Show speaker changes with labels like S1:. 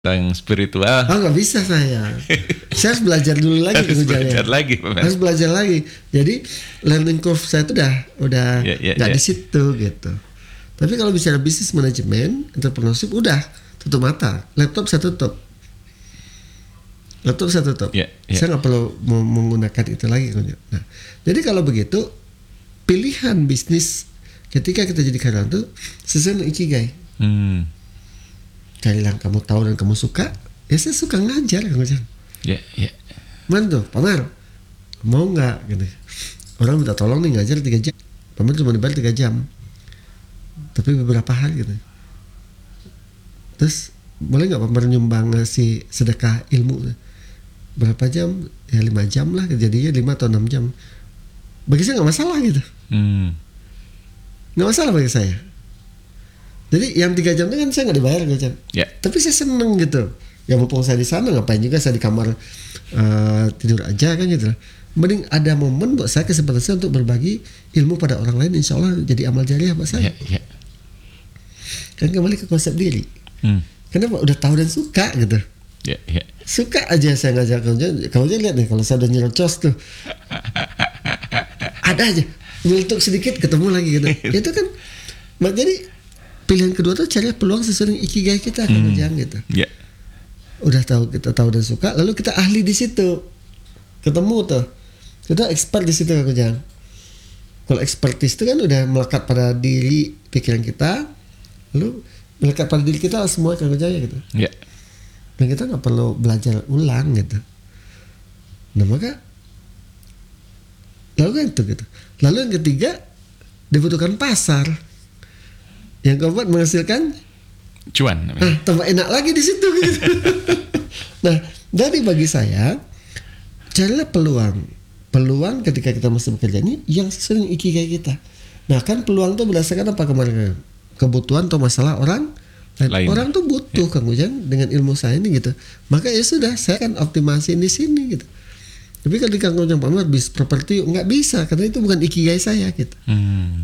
S1: Tentang spiritual.
S2: Oh nggak bisa saya harus belajar dulu lagi.
S1: Harus belajar lagi,
S2: harus belajar lagi. Jadi learning curve saya itu udah nggak di situ gitu. Tapi kalau bicara bisnis manajemen, entrepreneurship udah tutup mata. Laptop saya tutup. Saya nggak perlu menggunakan itu lagi. Nah, jadi kalau begitu pilihan bisnis ketika kita jadi karyawan itu sesuai dengan ikigai. Carilah yang kamu tahu dan kamu suka. Ya saya suka ngajar, Kang Ujang. Man tuh, Pamar, mau nggak? Gitu. Orang minta tolong nih ngajar 3 jam. Pamar cuma dibayar 3 jam. Tapi beberapa hari gitu. Terus boleh nggak Pamar nyumbang ngasih sedekah ilmu? Berapa jam? Ya 5 jam lah. Jadinya 5 atau 6 jam. Bagi saya nggak masalah gitu. Nggak masalah bagi saya. Jadi yang 3 jam itu kan saya nggak dibayar gitu. Tapi saya seneng gitu. Ya mumpung saya di sana, ngapain juga saya di kamar tidur aja kan gitu. Mending ada momen buat saya, kesempatan saya untuk berbagi ilmu pada orang lain. Insya Allah jadi amal jariah buat saya. Kan kembali ke konsep diri. Kenapa? Udah tahu dan suka gitu. Suka aja saya ngajak kamu aja lihat nih, kalau saya udah nyerocos tuh ada aja nyeletuk sedikit ketemu lagi gitu. Itu kan jadi pilihan kedua tuh cari peluang sesuai dengan ikigai kita kan gitu. Udah tahu, kita tahu dan suka, lalu kita ahli di situ, ketemu tuh kita expert di situ kan Kujang. Kalau expertise itu kan udah melekat pada diri pikiran kita, lalu melekat pada diri kita semua kan Kujang gitu. Dan kita nggak perlu belajar ulang gitu. Nah maka lalu kan itu gitu. Lalu yang ketiga dibutuhkan pasar yang keempat menghasilkan
S1: cuan.
S2: Tambah enak lagi di situ gitu. Nah dari bagi saya carilah peluang ketika kita masih bekerja ini yang sesuai dengan ikigai kita. Nah kan peluang itu berdasarkan apa kemarin? Kebutuhan atau masalah orang lain. Orang tuh butuh Kang Ujang dengan ilmu saya ini gitu. Maka ya sudah, saya kan optimasi di sini gitu. Tapi kalau di Kang Ujang Pamar bis properti nggak bisa karena itu bukan ikigai saya gitu.